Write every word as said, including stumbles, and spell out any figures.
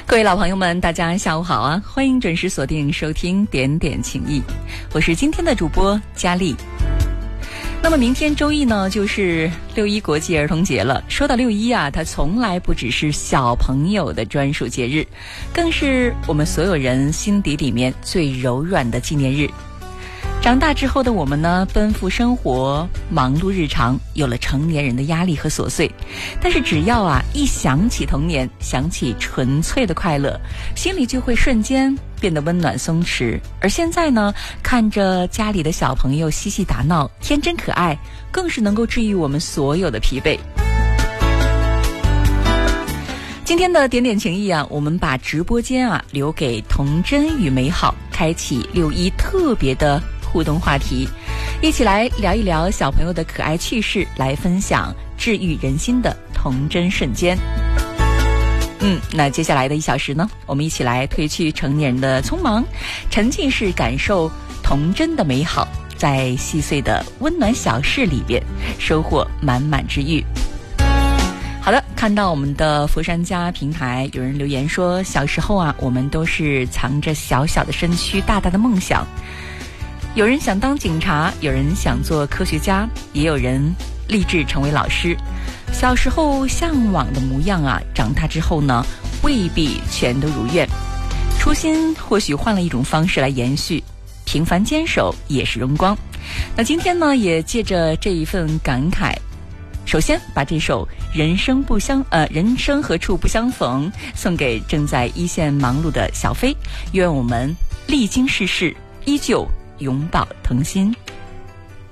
各位老朋友们，大家下午好啊！欢迎准时锁定收听点点情谊，我是今天的主播佳丽。那么明天周一呢，就是六一国际儿童节了。说到六一啊，它从来不只是小朋友的专属节日，更是我们所有人心底里面最柔软的纪念日。长大之后的我们呢，奔赴生活，忙碌日常，有了成年人的压力和琐碎。但是只要啊一想起童年，想起纯粹的快乐，心里就会瞬间变得温暖松弛。而现在呢，看着家里的小朋友嬉戏打闹，天真可爱，更是能够治愈我们所有的疲惫。今天的点点情谊啊，我们把直播间啊留给童真与美好，开启六一特别的互动话题，一起来聊一聊小朋友的可爱趣事，来分享治愈人心的童真瞬间。嗯，那接下来的一小时呢，我们一起来褪去成年人的匆忙，沉浸式感受童真的美好，在细碎的温暖小事里边收获满满治愈。好的，看到我们的佛山家平台有人留言说，小时候啊，我们都是藏着小小的身躯，大大的梦想。有人想当警察，有人想做科学家，也有人立志成为老师。小时候向往的模样啊，长大之后呢，未必全都如愿。初心或许换了一种方式来延续，平凡坚守也是荣光。那今天呢，也借着这一份感慨，首先把这首人生不相呃人生何处不相逢送给正在一线忙碌的小飞，愿我们历经世事依旧永葆童心。